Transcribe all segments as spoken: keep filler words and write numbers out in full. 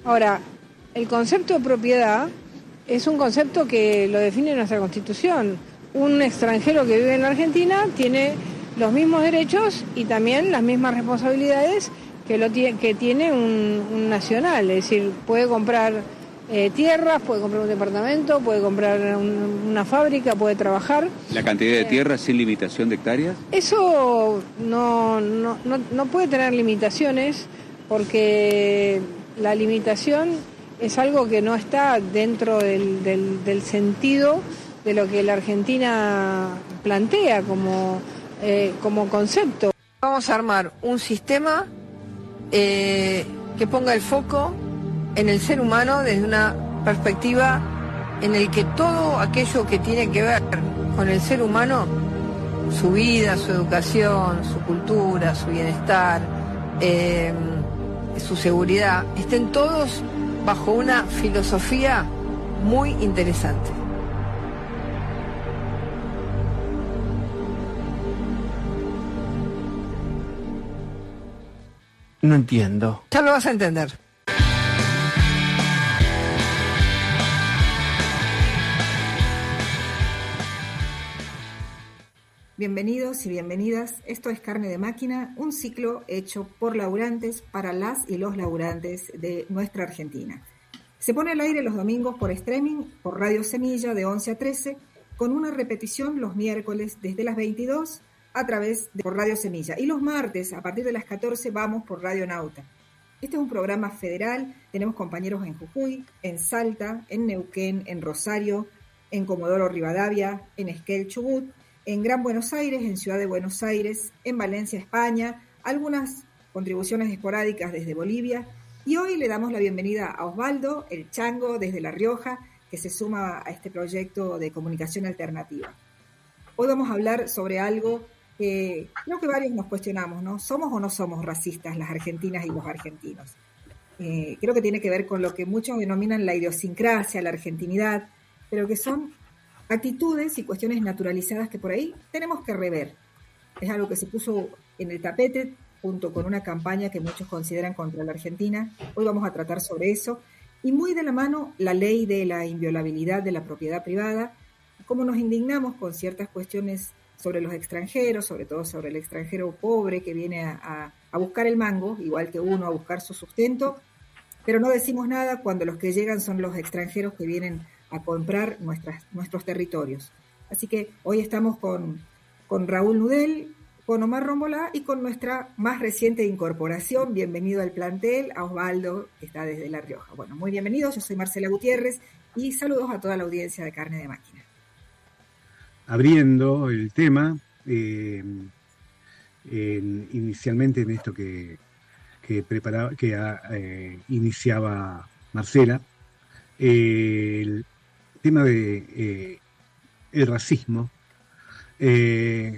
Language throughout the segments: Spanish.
Ahora, el concepto de propiedad es un concepto que lo define nuestra Constitución. Un extranjero que vive en la Argentina tiene los mismos derechos y también las mismas responsabilidades que, lo tiene, que tiene un, un nacional. Es decir, puede comprar eh, tierras, puede comprar un departamento, puede comprar un, una fábrica, puede trabajar. ¿La cantidad de tierras sin limitación de hectáreas? Eso no, no, no, no puede tener limitaciones, porque la limitación es algo que no está dentro del, del, del sentido de lo que la Argentina plantea como, eh, como concepto. Vamos a armar un sistema eh, que ponga el foco en el ser humano desde una perspectiva en el que todo aquello que tiene que ver con el ser humano, su vida, su educación, su cultura, su bienestar, eh, su seguridad, estén todos bajo una filosofía muy interesante. No entiendo. Ya lo vas a entender. Bienvenidos y bienvenidas. Esto es Carne de Máquina, un ciclo hecho por laburantes para las y los laburantes de nuestra Argentina. Se pone al aire los domingos por streaming, por Radio Semilla de once a trece, con una repetición los miércoles desde las veintidós a través de por Radio Semilla. Y los martes, a partir de las catorce, vamos por Radio Nauta. Este es un programa federal, tenemos compañeros en Jujuy, en Salta, en Neuquén, en Rosario, en Comodoro Rivadavia, en Esquel, Chubut, en Gran Buenos Aires, en Ciudad de Buenos Aires, en Valencia, España, algunas contribuciones esporádicas desde Bolivia. Y hoy le damos la bienvenida a Osvaldo, el Chango, desde La Rioja, que se suma a este proyecto de comunicación alternativa. Hoy vamos a hablar sobre algo que creo que varios nos cuestionamos, ¿no? ¿Somos o no somos racistas las argentinas y los argentinos? Eh, creo que tiene que ver con lo que muchos denominan la idiosincrasia, la argentinidad, pero que son actitudes y cuestiones naturalizadas que por ahí tenemos que rever. Es algo que se puso en el tapete junto con una campaña que muchos consideran contra la Argentina. Hoy vamos a tratar sobre eso. Y muy de la mano, la ley de la inviolabilidad de la propiedad privada, cómo nos indignamos con ciertas cuestiones sobre los extranjeros, sobre todo sobre el extranjero pobre que viene a, a, a buscar el mango, igual que uno, a buscar su sustento, pero no decimos nada cuando los que llegan son los extranjeros que vienen a comprar nuestras, nuestros territorios. Así que hoy estamos con, con Raúl Nudel, con Omar Rombolá y con nuestra más reciente incorporación. Bienvenido al plantel, a Osvaldo, que está desde La Rioja. Bueno, muy bienvenidos, yo soy Marcela Gutiérrez y saludos a toda la audiencia de Carne de Máquina. Abriendo el tema, eh, en, inicialmente en esto que, que, preparaba, que eh, iniciaba Marcela, eh, el tema de eh, el racismo, eh,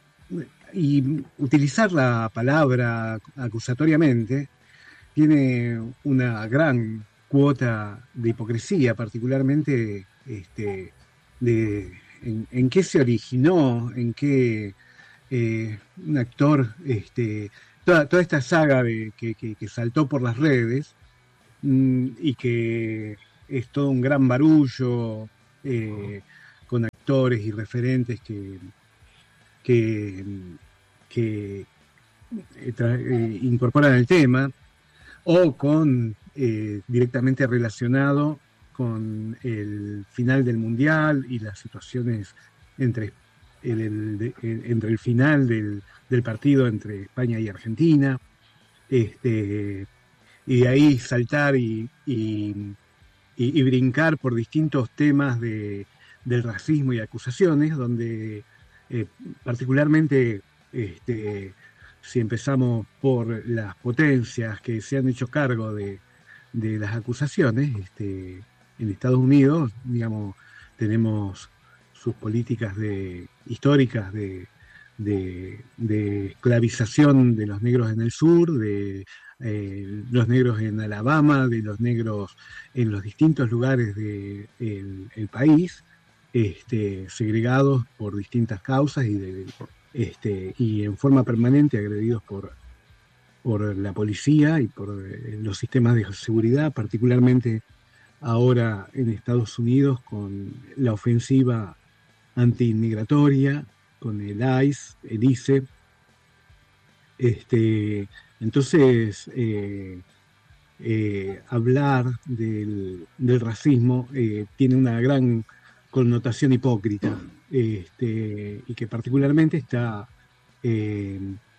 y utilizar la palabra acusatoriamente tiene una gran cuota de hipocresía, particularmente este, de en, en qué se originó, en qué eh, un actor, este, toda, toda esta saga de, que, que, que saltó por las redes mmm, y que es todo un gran barullo eh, con actores y referentes que que, que eh, tra- eh, incorporan el tema o con eh, directamente relacionado con el final del Mundial y las situaciones entre el, el, de, entre el final del, del partido entre España y Argentina, este, y de ahí saltar y, y, y, y brincar por distintos temas de, del racismo y acusaciones, donde eh, particularmente este, si empezamos por las potencias que se han hecho cargo de, de las acusaciones, este, en Estados Unidos, digamos, tenemos sus políticas de, históricas de, de, de esclavización de los negros en el sur, de eh, los negros en Alabama, de los negros en los distintos lugares del de el país, este, segregados por distintas causas y, de, este, y en forma permanente agredidos por, por la policía y por eh, los sistemas de seguridad, particularmente ahora en Estados Unidos con la ofensiva antiinmigratoria, con el ICE, el ICE. Este, entonces, eh, eh, hablar del, del racismo eh, tiene una gran connotación hipócrita, este, y que particularmente está eh,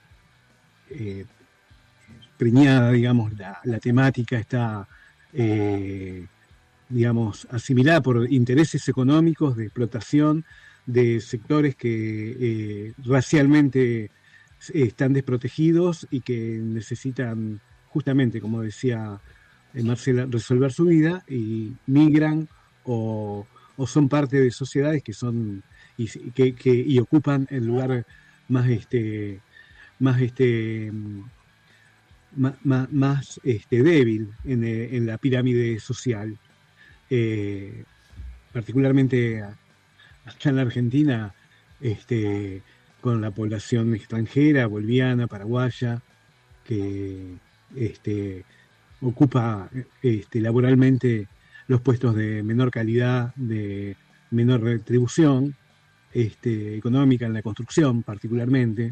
eh, preñada, digamos, la, la temática está, eh, digamos, asimilada por intereses económicos de explotación de sectores que eh, racialmente están desprotegidos y que necesitan, justamente, como decía eh, Marcela, resolver su vida y migran o, o son parte de sociedades que son y, que, que, y ocupan el lugar más este más este más, más, más este débil en, en la pirámide social, eh, particularmente acá en la Argentina, este con la población extranjera, boliviana, paraguaya, que este, ocupa este, laboralmente los puestos de menor calidad, de menor retribución este, económica en la construcción particularmente.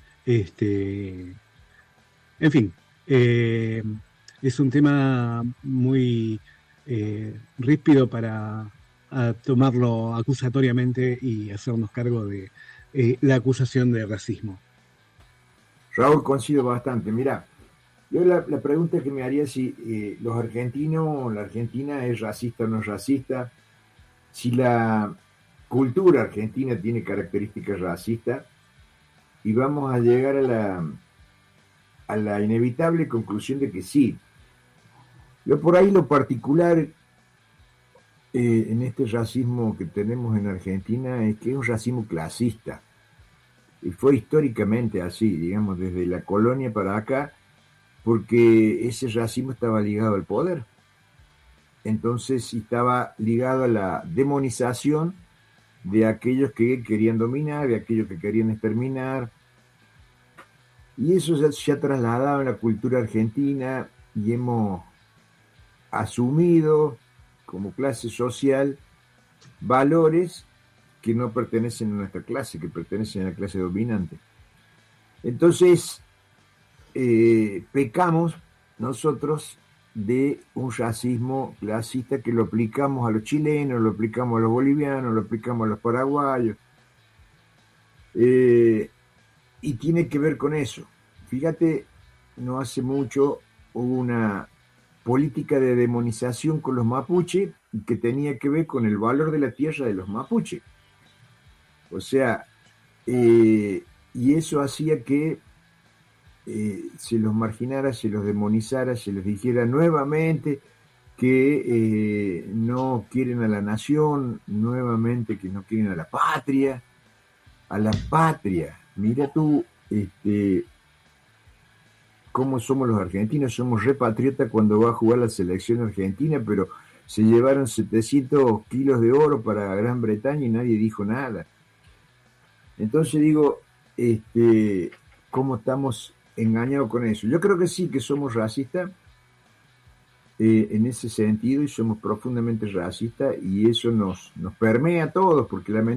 Este, en fin, eh, es un tema muy eh, ríspido para a tomarlo acusatoriamente y hacernos cargo de Eh, la acusación de racismo. Raúl, coincido bastante. Mira, yo la, la pregunta que me haría es si eh, los argentinos, la Argentina es racista o no es racista, si la cultura argentina tiene características racistas, y vamos a llegar a la, a la inevitable conclusión de que sí. Yo por ahí lo particular Eh, en este racismo que tenemos en Argentina es que es un racismo clasista, y fue históricamente así, digamos, desde la colonia para acá, porque ese racismo estaba ligado al poder, entonces estaba ligado a la demonización de aquellos que querían dominar, de aquellos que querían exterminar, y eso se, se ha trasladado a la cultura argentina y hemos asumido como clase social valores que no pertenecen a nuestra clase, que pertenecen a la clase dominante. Entonces, eh, pecamos nosotros de un racismo clasista que lo aplicamos a los chilenos, lo aplicamos a los bolivianos, lo aplicamos a los paraguayos, eh, y tiene que ver con eso. Fíjate, no hace mucho hubo una política de demonización con los mapuche que tenía que ver con el valor de la tierra de los mapuche. O sea, eh, y eso hacía que eh, se los marginara, se los demonizara, se les dijera nuevamente que eh, no quieren a la nación, nuevamente que no quieren a la patria, a la patria. Mira tú, este... cómo somos los argentinos, somos repatriotas cuando va a jugar la selección argentina, pero se llevaron setecientos kilos de oro para Gran Bretaña y nadie dijo nada. Entonces digo, este, ¿cómo estamos engañados con eso? Yo creo que sí, que somos racistas eh, en ese sentido, y somos profundamente racistas, y eso nos, nos permea a todos, porque lamentablemente